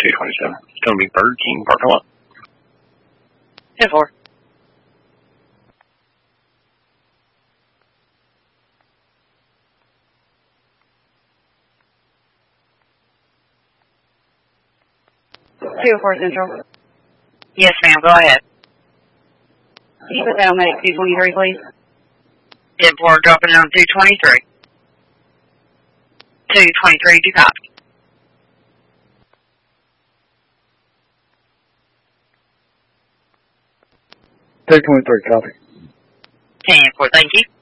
227. It's going to be Burger King parking lot. 10-4. Central. Yes, ma'am. Go ahead. Can you put that on that 223, please? 10-4, dropping down 223. 223, do copy. 223, copy. 10-4, thank you.